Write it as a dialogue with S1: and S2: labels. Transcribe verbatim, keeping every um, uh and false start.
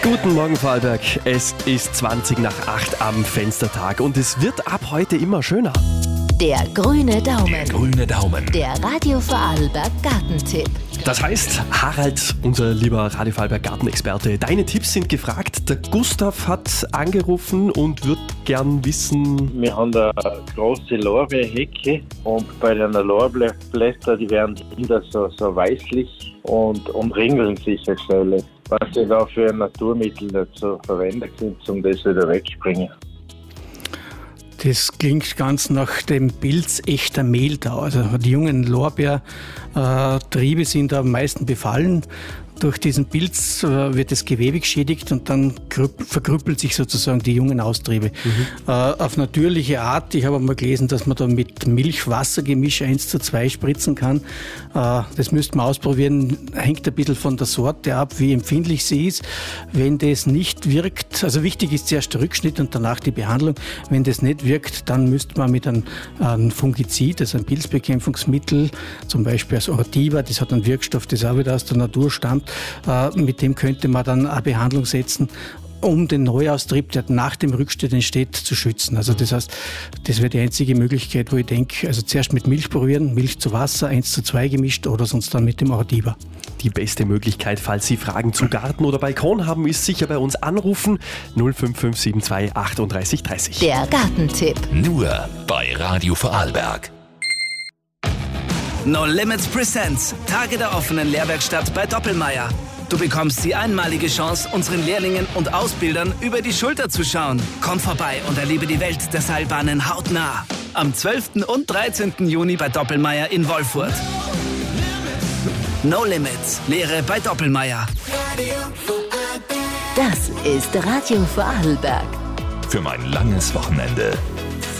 S1: Guten Morgen, Vorarlberg. Es ist zwanzig nach acht am Fenstertag und es wird ab heute immer schöner.
S2: Der grüne Daumen.
S3: Der grüne Daumen.
S2: Der Radio Vorarlberg Gartentipp.
S1: Das heißt, Harald, unser lieber Radio Vorarlberg Gartenexperte, deine Tipps sind gefragt. Der Gustav hat angerufen und wird gern wissen...
S4: Wir haben da eine große Lorbeerhecke und bei den Lorbeerblättern, die werden hinter so, so weißlich und umringeln sich eine Stelle. Was ja da für ein Naturmittel dazu verwendet sind, um das wieder wegspringen.
S5: Das klingt ganz nach dem Pilz echter Mehltau. Also die jungen Lorbeertriebe sind am meisten befallen. Durch diesen Pilz wird das Gewebe geschädigt und dann verkrüppelt sich sozusagen die jungen Austriebe. Mhm. Äh, auf natürliche Art. Ich habe mal gelesen, dass man da mit Milch-Wasser-Gemisch eins zu zwei spritzen kann. Äh, das müsste man ausprobieren. Hängt ein bisschen von der Sorte ab, wie empfindlich sie ist. Wenn das nicht wirkt, also wichtig ist zuerst der Rückschnitt und danach die Behandlung. Wenn das nicht wirkt, dann müsste man mit einem, einem Fungizid, also einem Pilzbekämpfungsmittel, zum Beispiel als Ortiva, das hat einen Wirkstoff, das auch wieder aus der Natur stammt, mit dem könnte man dann eine Behandlung setzen, um den Neuaustrieb, der nach dem Rückschnitt entsteht, zu schützen. Also das heißt, das wäre die einzige Möglichkeit, wo ich denke, also zuerst mit Milch probieren, Milch zu Wasser, eins zu zwei gemischt oder sonst dann mit dem Ortiva.
S1: Die beste Möglichkeit, falls Sie Fragen zu Garten oder Balkon haben, ist sicher bei uns anrufen null fünf fünf sieben zwei achtunddreißig dreißig.
S2: Der Gartentipp.
S3: Nur bei Radio Vorarlberg.
S6: No Limits Presents. Tage der offenen Lehrwerkstatt bei Doppelmayr. Du bekommst die einmalige Chance, unseren Lehrlingen und Ausbildern über die Schulter zu schauen. Komm vorbei und erlebe die Welt der Seilbahnen hautnah. Am zwölften und dreizehnten Juni bei Doppelmayr in Wolfurt. No Limits. Lehre bei Doppelmayr.
S2: Das ist Radio Vorarlberg.
S3: Für mein langes Wochenende.